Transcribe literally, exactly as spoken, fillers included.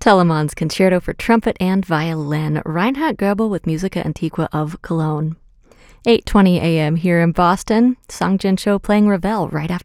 Telemann's Concerto for Trumpet and Violin, Reinhard Goebel with Musica Antiqua of Cologne. eight twenty a.m. here in Boston, Song Jin Cho playing Ravel right after